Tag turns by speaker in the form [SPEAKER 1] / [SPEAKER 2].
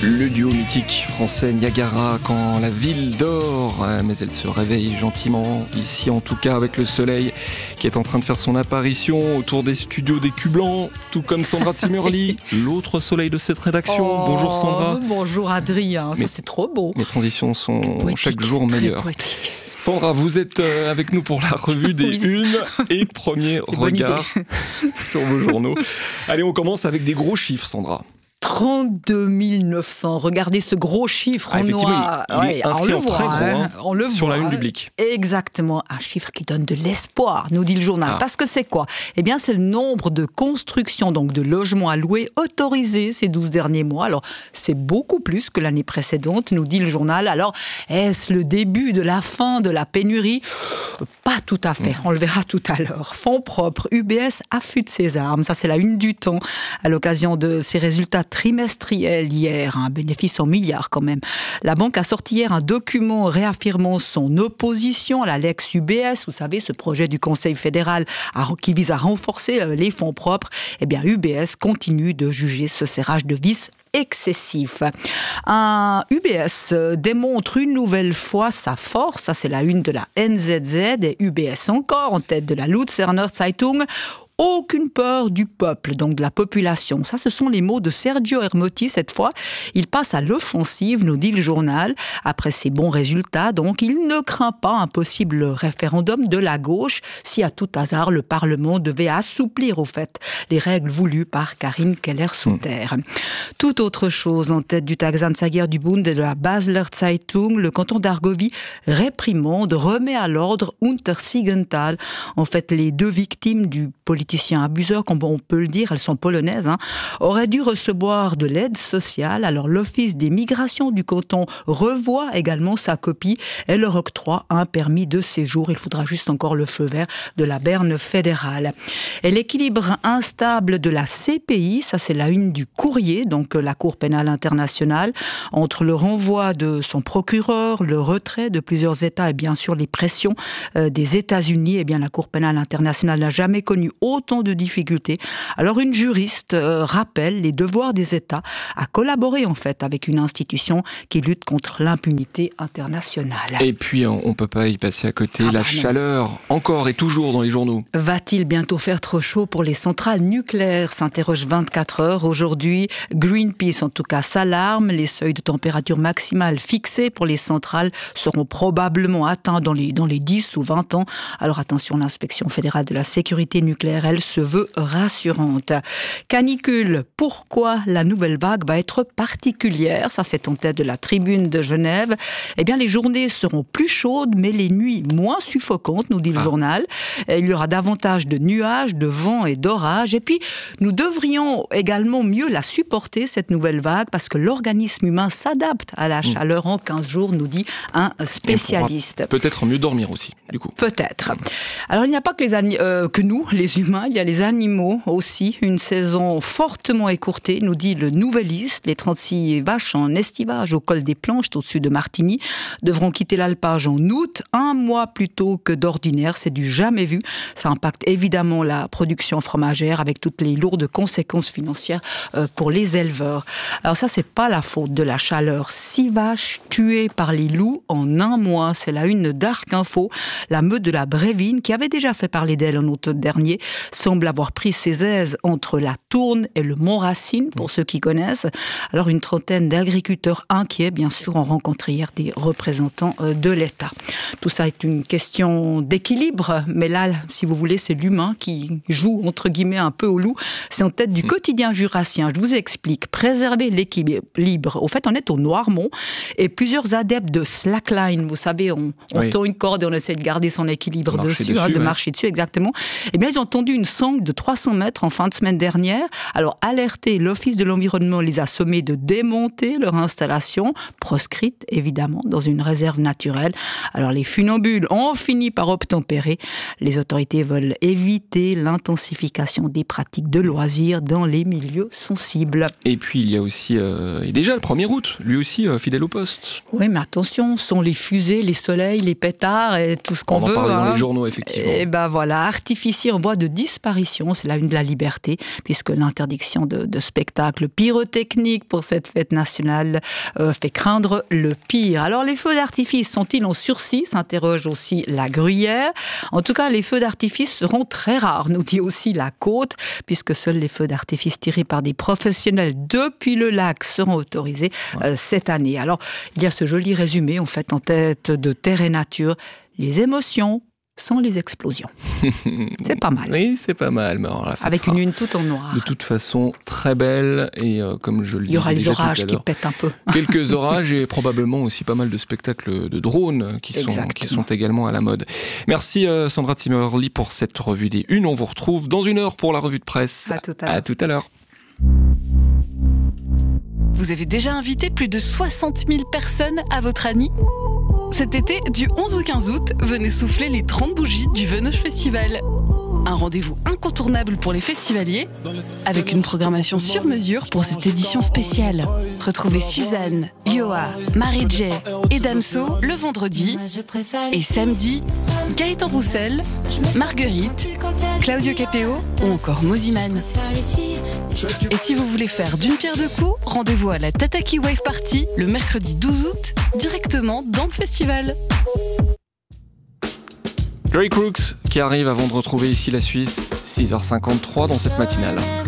[SPEAKER 1] Le duo mythique français Niagara quand la ville dort, mais elle se réveille gentiment, ici en tout cas avec le soleil qui est en train de faire son apparition autour des studios des Culs Blancs, tout comme Sandra Zimmerli, l'autre soleil de cette rédaction. Bonjour Sandra.
[SPEAKER 2] Bonjour Adrien, ça c'est trop beau.
[SPEAKER 1] Mes transitions sont
[SPEAKER 2] poétique,
[SPEAKER 1] chaque jour meilleures. Sandra, vous êtes avec nous pour la revue des unes et premiers regards sur vos journaux. Allez, on commence avec des gros chiffres, Sandra.
[SPEAKER 2] 32 900. Regardez ce gros chiffre en noir.
[SPEAKER 1] Il est inscrit en très gros,
[SPEAKER 2] on le
[SPEAKER 1] sur
[SPEAKER 2] voit,
[SPEAKER 1] la une du Blick.
[SPEAKER 2] Exactement, un chiffre qui donne de l'espoir, nous dit le journal. Parce que c'est quoi ? Eh bien, c'est le nombre de constructions, donc de logements à louer autorisés ces 12 derniers mois. Alors, c'est beaucoup plus que l'année précédente, nous dit le journal. Alors, est-ce le début de la fin de la pénurie ? Pas tout à fait, on le verra tout à l'heure. Fonds propres, UBS affûte ses armes. Ça, c'est la une du Temps à l'occasion de ses résultats trimestriel hier, un bénéfice en milliards quand même. La banque a sorti hier un document réaffirmant son opposition à la Lex UBS, vous savez, ce projet du Conseil fédéral qui vise à renforcer les fonds propres. Eh bien, UBS continue de juger ce serrage de vis excessif. Un UBS démontre une nouvelle fois sa force, ça c'est la une de la NZZ, et UBS encore en tête de la Luzerner Zeitung. Aucune peur du peuple, donc de la population. Ça, ce sont les mots de Sergio Ermotti cette fois. Il passe à l'offensive, nous dit le journal. Après ses bons résultats, donc, il ne craint pas un possible référendum de la gauche si, à tout hasard, le Parlement devait assouplir, au fait, les règles voulues par Karine Keller-Sutter. Tout autre chose en tête du Tagesanzeiger du Bund et de la Basler Zeitung. Le canton d'Argovie réprimande, remet à l'ordre Untersiggenthal. En fait, les deux victimes du politicien abuseur, comme on peut le dire, elles sont polonaises, auraient dû recevoir de l'aide sociale. Alors l'Office des migrations du canton revoit également sa copie et leur octroie un permis de séjour. Il faudra juste encore le feu vert de la Berne fédérale. Et l'équilibre instable de la CPI, ça c'est la une du Courrier, donc la Cour pénale internationale, entre le renvoi de son procureur, le retrait de plusieurs États et bien sûr les pressions des États-Unis. Eh bien la Cour pénale internationale n'a jamais connu autant de difficultés. Alors une juriste rappelle les devoirs des États à collaborer en fait avec une institution qui lutte contre l'impunité internationale.
[SPEAKER 1] Et puis on peut pas y passer à côté, la chaleur encore et toujours dans les journaux.
[SPEAKER 2] Va-t-il bientôt faire trop chaud pour les centrales nucléaires ? S'interroge 24 heures aujourd'hui. Greenpeace en tout cas s'alarme. Les seuils de température maximale fixés pour les centrales seront probablement atteints dans les 10 ou 20 ans. Alors attention, l'inspection fédérale de la sécurité nucléaire, elle se veut rassurante. Canicule, pourquoi la nouvelle vague va être particulière ? Ça, c'est en tête de la Tribune de Genève. Eh bien, les journées seront plus chaudes, mais les nuits moins suffocantes, nous dit le journal. Il y aura davantage de nuages, de vent et d'orages. Et puis, nous devrions également mieux la supporter, cette nouvelle vague, parce que l'organisme humain s'adapte à la chaleur en 15 jours, nous dit un spécialiste.
[SPEAKER 1] Peut-être mieux dormir aussi, du coup.
[SPEAKER 2] Peut-être. Alors, il n'y a pas que nous, les humains, il y a les animaux aussi. Une saison fortement écourtée, nous dit le Nouvelliste. Les 36 vaches en estivage au col des Planches, au-dessus de Martigny, devront quitter l'alpage en août, un mois plus tôt que d'ordinaire. C'est du jamais vu. Ça impacte évidemment la production fromagère avec toutes les lourdes conséquences financières pour les éleveurs. Alors ça, c'est pas la faute de la chaleur. 6 vaches tuées par les loups en un mois. C'est la une d'Arc Info. La meute de la Brévine, qui avait déjà fait parler d'elle en août dernier, semble avoir pris ses aises entre la Tourne et le Mont-Racine, pour ceux qui connaissent. Alors une trentaine d'agriculteurs inquiets, bien sûr, ont rencontré hier des représentants de l'État. Tout ça est une question d'équilibre, mais là, si vous voulez, c'est l'humain qui joue, entre guillemets, un peu au loup. C'est en tête du quotidien jurassien. Je vous explique. Préserver l'équilibre. Au fait, on est au Noirmont et plusieurs adeptes de slackline, vous savez, on tend une corde et on essaie de garder son équilibre de marcher dessus, exactement. Eh bien, ils ont tendu une sangle de 300 mètres en fin de semaine dernière. Alors, alerté, l'Office de l'environnement les a sommés de démonter leur installation, proscrite évidemment dans une réserve naturelle. Alors, les funambules ont fini par obtempérer. Les autorités veulent éviter l'intensification des pratiques de loisirs dans les milieux sensibles.
[SPEAKER 1] Et puis, il y a aussi, et déjà le 1er août, lui aussi fidèle au poste.
[SPEAKER 2] Oui, mais attention, ce sont les fusées, les soleils, les pétards et tout ce qu'on veut.
[SPEAKER 1] On en parle dans les journaux, effectivement.
[SPEAKER 2] Et ben voilà, artificier en bois de 10 disparition, c'est la une de la liberté, puisque l'interdiction de spectacles pyrotechniques pour cette fête nationale fait craindre le pire. Alors les feux d'artifice sont-ils en sursis, s'interroge aussi la Gruyère. En tout cas, les feux d'artifice seront très rares, nous dit aussi la Côte, puisque seuls les feux d'artifice tirés par des professionnels depuis le lac seront autorisés cette année. Alors, il y a ce joli résumé, en fait, en tête de Terre et Nature, les émotions sans les explosions. C'est pas mal.
[SPEAKER 1] Oui, c'est pas mal. Mais alors,
[SPEAKER 2] avec une toute en noir.
[SPEAKER 1] De toute façon, très belle. Et comme je le disais,
[SPEAKER 2] il y aura les orages qui pètent un peu.
[SPEAKER 1] Quelques orages et probablement aussi pas mal de spectacles de drones qui sont également à la mode. Merci Sandra Zimmerli pour cette revue des Unes. On vous retrouve dans 1 heure pour la revue de presse.
[SPEAKER 2] À tout à l'heure.
[SPEAKER 3] Vous avez déjà invité plus de 60 000 personnes à votre Annie ? Cet été, du 11 au 15 août, venez souffler les 30 bougies du Venoge Festival. Un rendez-vous incontournable pour les festivaliers, avec une programmation sur mesure pour cette édition spéciale. Retrouvez Suzanne, Yoa, Marie-J et Damso le vendredi, et samedi, Gaëtan Roussel, Marguerite, Claudio Capéo ou encore Moziman. Et si vous voulez faire d'une pierre deux coups, rendez-vous à la Tataki Wave Party le mercredi 12 août, directement dans le festival.
[SPEAKER 1] Jerry Crooks qui arrive avant de retrouver ici la Suisse, 6h53 dans cette matinale.